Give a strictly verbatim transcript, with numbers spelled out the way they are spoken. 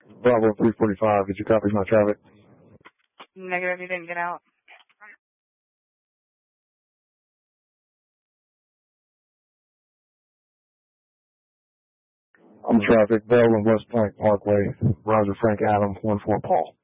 Bravo three forty-five, did you copy my traffic? Negative, you didn't get out. I'm traffic, Bell and West Point Parkway, Roger Frank Adam, one four Paul.